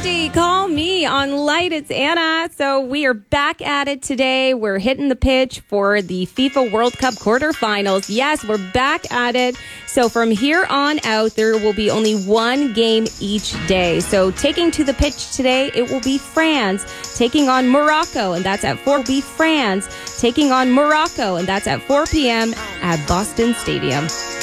50. Call me on Light. It's Anna. So we are back at it today. We're hitting the pitch for the FIFA World Cup quarterfinals. Yes, we're back at it. So from here on out, there will be only one game each day. So taking to the pitch today, it will be France taking on Morocco, and that's at 4. Be France taking on Morocco, and that's at 4 p.m. at Boston Stadium.